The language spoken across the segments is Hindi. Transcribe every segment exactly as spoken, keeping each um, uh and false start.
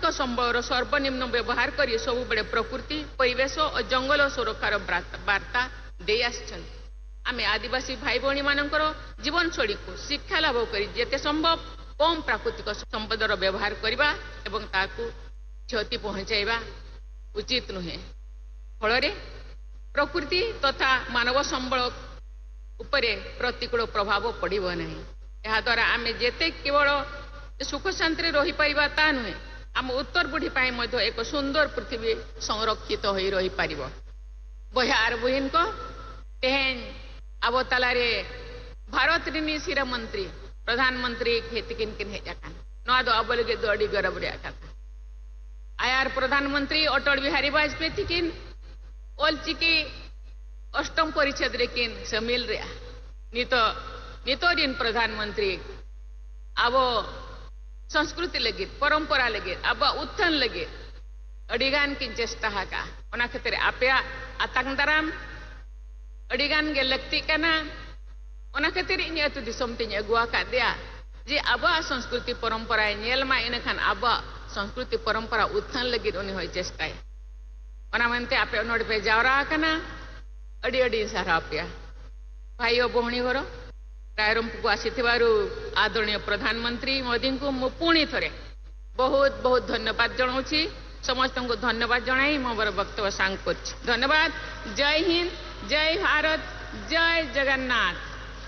संबल सर्वनिम्न व्यवहार कर सब बड़े प्रकृति परिवेश और जंगल सुरक्षार वार्ता दे आम आदिवासी भाई भाई मानकर जीवन शैली को शिक्षा लाभ कर जिते संभव कम प्राकृतिक संपदर व्यवहार करवा एवं ताकू क्षति पहुंचाइबा उचित नुहे। फल प्रकृति तथा मानव संबल उपरे प्रतिकूल प्रभाव पड़ो ना। यह द्वारा आम जेते केवल सुख शांति रही पारिबा ता नुहे आम उत्तर पीढ़ी पाई एक सुंदर पृथ्वी संरक्षित हो रही पार। बहार बहन को तेहन आबतालारे भारत रिनी सिर मंत्री प्रधानमंत्री खेती किन किन हेजाकान नवा दो अबल के दड़ी गरब रे आका आयार प्रधानमंत्री अटल बिहारी वाजपेयी थिकिन ओलची की अष्टम परिषद रे किन शामिल रे नित नितोरिन प्रधानमंत्री अब संस्कृति लगे परंपरा लगे अब उत्थान लगे अड़ीगान की चेष्टा का ओना खातिर आपे आतंक दाराम अड़ीगान गे लगती कना ओना खातिर इन अतु दिसम तिन अगुआ का दिया जे अब संस्कृति परंपरा नेल मा इन खान अब संस्कृति परंपरा उत्थान लगे उनी होय चेष्टा ओना मनते आपे नोड पे जावरा कना अड़ी अड़ी सारा आपया भाई बहनी घर रायरंपुर को आसी आदरणीय प्रधानमंत्री मोदी को मु पुणी थरे बहुत बहुत धन्यवाद जनाऊँगी। समस्त को धन्यवाद जनाई मोर वक्तव्य सांग कर धन्यवाद। जय हिंद, जय भारत, जय जगन्नाथ।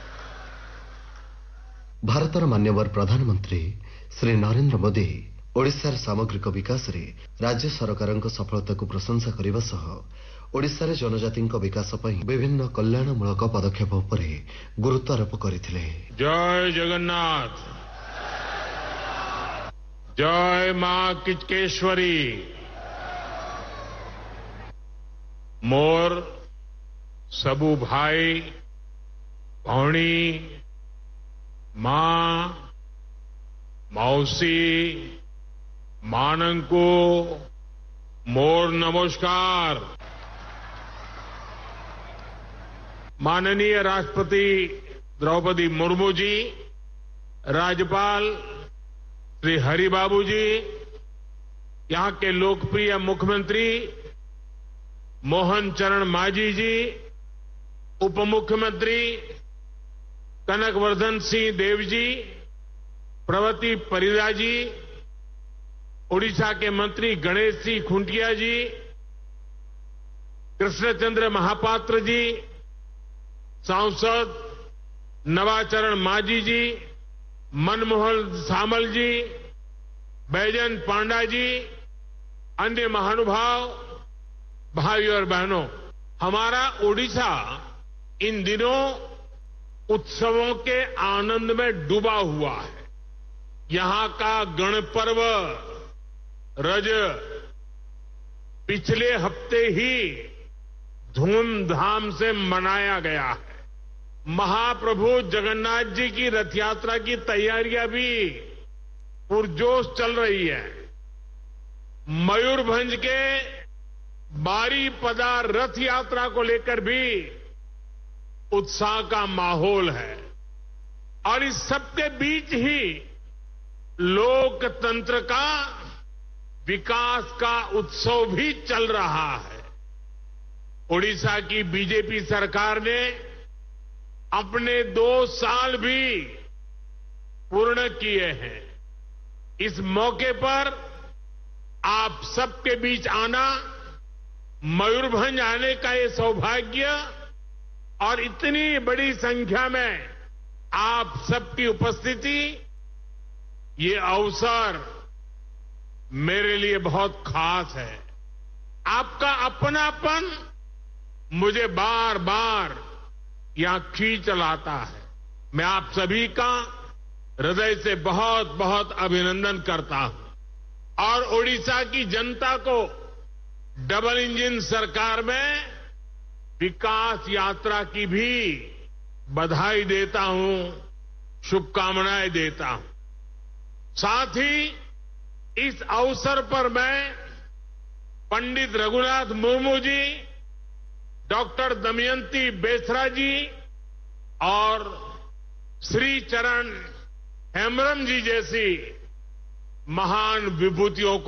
भारतर मान्यवर प्रधानमंत्री श्री नरेंद्र मोदी ओडिशार सामग्रिक विकास रे राज्य सरकार सफलता को प्रशंसा करने सह ओडिशा रे जनजाति विकास पई विभिन्न कल्याणमूलक पदक्षेप उपरे गुरुत्वारोप करथिले। जय जगन्नाथ, जय मां किचकेश्वरी। मोर सबू भाई भौणी मां मौसी मानंको मोर नमस्कार। माननीय राष्ट्रपति द्रौपदी मुर्मू जी, राज्यपाल श्री हरिबाबू जी, यहां के लोकप्रिय मुख्यमंत्री मोहन चरण मांझी जी, उप मुख्यमंत्री कनकवर्धन सिंह देव जी, प्रवती परिदा जी, ओडिशा के मंत्री गणेश सिंह खुंटिया जी, कृष्णचंद्र महापात्र जी, सांसद नवाचरण मांझी जी, मनमोहन सामल जी, बैजन पांडा जी, अन्य महानुभाव भाई और बहनों, हमारा ओडिशा इन दिनों उत्सवों के आनंद में डूबा हुआ है। यहां का गणपर्व रज पिछले हफ्ते ही धूमधाम से मनाया गया है। महाप्रभु जगन्नाथ जी की रथ यात्रा की तैयारियां भी पुरजोश चल रही है। मयूरभंज के बारीपदा रथ यात्रा को लेकर भी उत्साह का माहौल है और इस सबके बीच ही लोकतंत्र का विकास का उत्सव भी चल रहा है। ओडिशा की बीजेपी सरकार ने अपने दो साल भी पूर्ण किए हैं। इस मौके पर आप सबके बीच आना, मयूरभंज आने का ये सौभाग्य और इतनी बड़ी संख्या में आप सबकी उपस्थिति, ये अवसर मेरे लिए बहुत खास है। आपका अपनापन मुझे बार बार यहां खींच लाता है। मैं आप सभी का हृदय से बहुत बहुत अभिनंदन करता हूं और ओडिशा की जनता को डबल इंजन सरकार में विकास यात्रा की भी बधाई देता हूं, शुभकामनाएं देता हूं। साथ ही इस अवसर पर मैं पंडित रघुनाथ मुर्मू जी, डॉक्टर दमयंती बेसरा जी और श्री चरण हेम्ब्रम जी जैसी महान विभूतियों को